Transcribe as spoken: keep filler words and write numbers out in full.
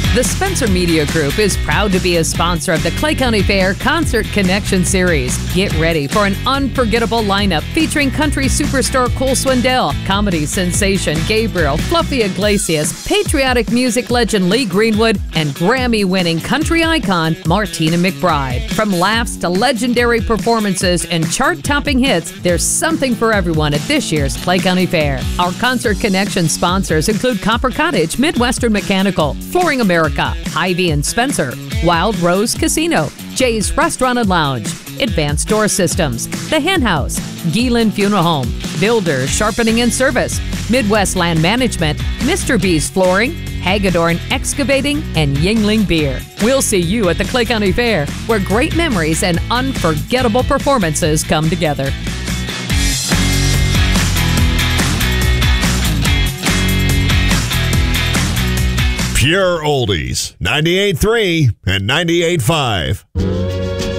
The Spencer Media Group is proud to be a sponsor of the Clay County Fair Concert Connection Series. Get ready for an unforgettable lineup featuring country superstar Cole Swindell, comedy sensation Gabriel, Fluffy Iglesias, patriotic music legend Lee Greenwood, and Grammy-winning country icon Martina McBride. From laughs to legendary performances and chart-topping hits, there's something for everyone at this year's Clay County Fair. Our Concert Connection sponsors include Copper Cottage, Midwestern Mechanical, Flooring America, Hy-Vee and Spencer, Wild Rose Casino, Jay's Restaurant and Lounge, Advanced Door Systems, The Hen House, Geelan Funeral Home, Builders Sharpening and Service, Midwest Land Management, Mister B's Flooring, Hagedorn Excavating, and Yingling Beer. We'll see you at the Clay County Fair, where great memories and unforgettable performances come together. Pure Oldies, ninety-eight point three and ninety-eight point five.